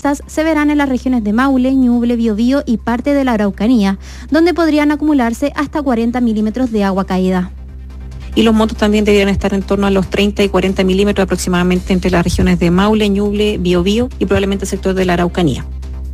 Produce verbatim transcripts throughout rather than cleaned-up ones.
se verán en las regiones de Maule, Ñuble, Biobío y parte de la Araucanía, donde podrían acumularse hasta cuarenta milímetros de agua caída. Y los montos también deberían estar en torno a los treinta y cuarenta milímetros aproximadamente entre las regiones de Maule, Ñuble, Biobío y probablemente el sector de la Araucanía.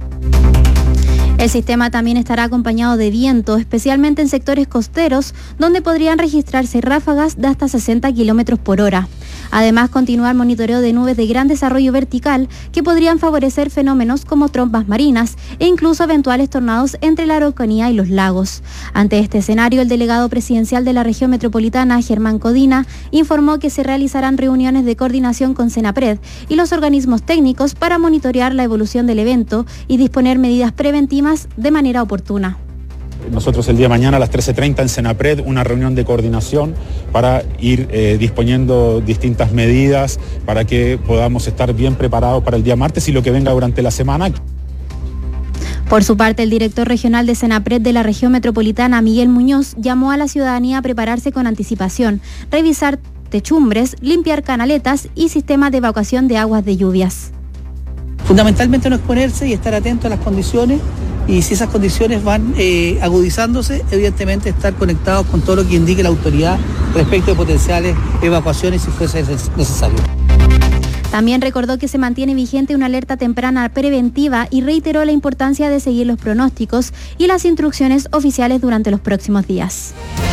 El sistema también estará acompañado de viento, especialmente en sectores costeros, donde podrían registrarse ráfagas de hasta sesenta kilómetros por hora. Además, continuar monitoreo de nubes de gran desarrollo vertical que podrían favorecer fenómenos como trompas marinas e incluso eventuales tornados entre la Araucanía y los lagos. Ante este escenario, el delegado presidencial de la región metropolitana, Germán Codina, informó que se realizarán reuniones de coordinación con Senapred y los organismos técnicos para monitorear la evolución del evento y disponer medidas preventivas de manera oportuna. Nosotros el día de mañana a las trece treinta en Senapred, una reunión de coordinación para ir eh, disponiendo distintas medidas para que podamos estar bien preparados para el día martes y lo que venga durante la semana. Por su parte, el director regional de Senapred de la región metropolitana, Miguel Muñoz, llamó a la ciudadanía a prepararse con anticipación, revisar techumbres, limpiar canaletas y sistemas de evacuación de aguas de lluvias. Fundamentalmente no exponerse y estar atento a las condiciones, y si esas condiciones van eh, agudizándose, evidentemente estar conectados con todo lo que indique la autoridad respecto de potenciales evacuaciones si fuese necesario. También recordó que se mantiene vigente una alerta temprana preventiva y reiteró la importancia de seguir los pronósticos y las instrucciones oficiales durante los próximos días.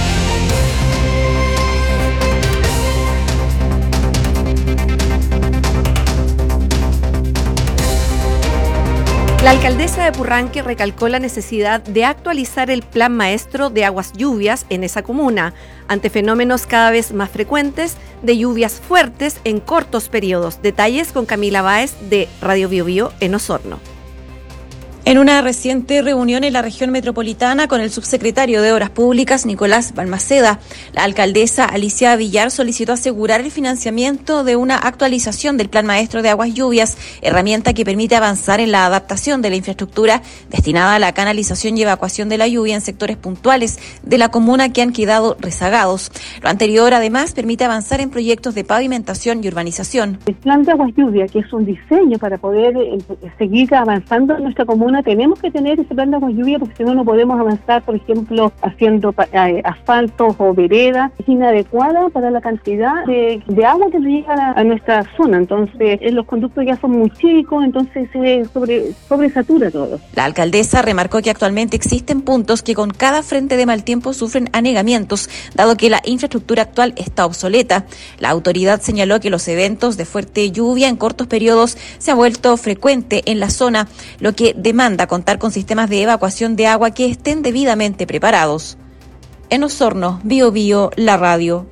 La alcaldesa de Purranque recalcó la necesidad de actualizar el plan maestro de aguas lluvias en esa comuna, ante fenómenos cada vez más frecuentes de lluvias fuertes en cortos periodos. Detalles con Camila Báez de Radio Biobío en Osorno. En una reciente reunión en la región metropolitana con el subsecretario de Obras Públicas, Nicolás Balmaceda, la alcaldesa Alicia Villar solicitó asegurar el financiamiento de una actualización del Plan Maestro de Aguas Lluvias, herramienta que permite avanzar en la adaptación de la infraestructura destinada a la canalización y evacuación de la lluvia en sectores puntuales de la comuna que han quedado rezagados. Lo anterior, además, permite avanzar en proyectos de pavimentación y urbanización. El Plan de Aguas Lluvias, que es un diseño para poder eh, seguir avanzando en nuestra comuna, tenemos que tener ese plan de agua lluvia porque si no, no podemos avanzar, por ejemplo, haciendo eh, asfaltos o veredas. Es inadecuada para la cantidad de, de agua que llega a, a nuestra zona. Entonces, eh, los conductos ya son muy chicos, entonces se sobre, sobresatura todo. La alcaldesa remarcó que actualmente existen puntos que con cada frente de mal tiempo sufren anegamientos, dado que la infraestructura actual está obsoleta. La autoridad señaló que los eventos de fuerte lluvia en cortos periodos se ha vuelto frecuente en la zona, lo que demanda contar con sistemas de evacuación de agua que estén debidamente preparados. En Osorno, Bio Bio, la radio.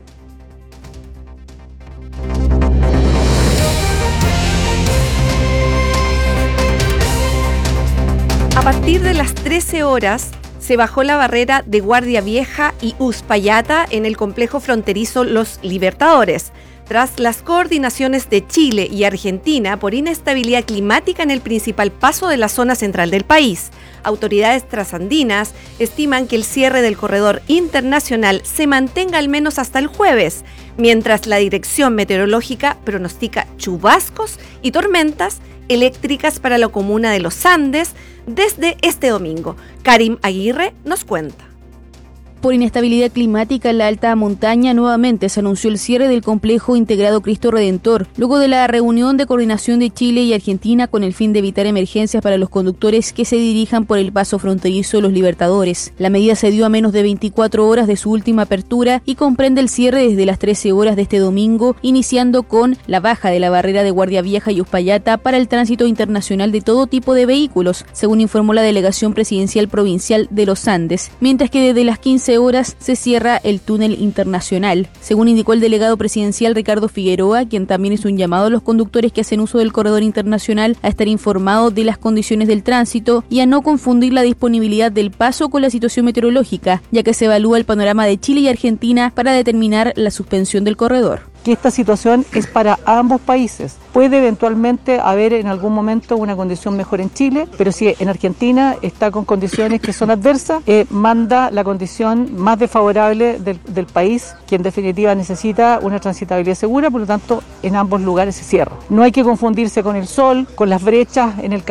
A partir de las trece horas se bajó la barrera de Guardia Vieja y Uspallata en el complejo fronterizo Los Libertadores, tras las coordinaciones de Chile y Argentina por inestabilidad climática en el principal paso de la zona central del país. Autoridades trasandinas estiman que el cierre del corredor internacional se mantenga al menos hasta el jueves, mientras la Dirección Meteorológica pronostica chubascos y tormentas eléctricas para la comuna de Los Andes desde este domingo. Karim Aguirre nos cuenta. Por inestabilidad climática en la alta montaña, nuevamente se anunció el cierre del complejo integrado Cristo Redentor, luego de la reunión de coordinación de Chile y Argentina con el fin de evitar emergencias para los conductores que se dirijan por el paso fronterizo Los Libertadores. La medida se dio a menos de veinticuatro horas de su última apertura y comprende el cierre desde las trece horas de este domingo, iniciando con la baja de la barrera de Guardia Vieja y Uspallata para el tránsito internacional de todo tipo de vehículos, según informó la Delegación Presidencial Provincial de Los Andes, mientras que desde las quince horas se cierra el túnel internacional. Según indicó el delegado presidencial Ricardo Figueroa, quien también hizo un llamado a los conductores que hacen uso del corredor internacional a estar informados de las condiciones del tránsito y a no confundir la disponibilidad del paso con la situación meteorológica, ya que se evalúa el panorama de Chile y Argentina para determinar la suspensión del corredor. Que esta situación es para ambos países. Puede eventualmente haber en algún momento una condición mejor en Chile, pero si en Argentina está con condiciones que son adversas, eh, manda la condición más desfavorable del, del país, que en definitiva necesita una transitabilidad segura, por lo tanto en ambos lugares se cierra. No hay que confundirse con el sol, con las brechas en el